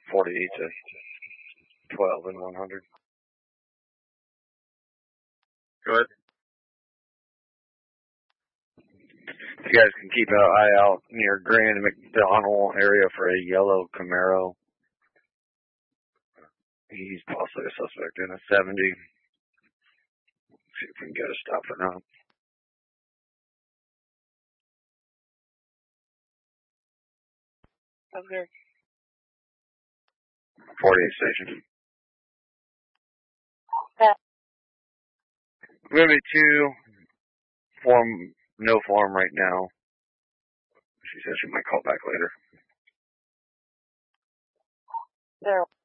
40 to 12 and 100. Go ahead. You guys can keep an eye out near Grand McDonald area for a yellow Camaro. He's possibly a suspect in a 70. See if we can get a stop or not. Okay. 48 station. Yeah. We're going to be no form right now. She says she might call back later. There.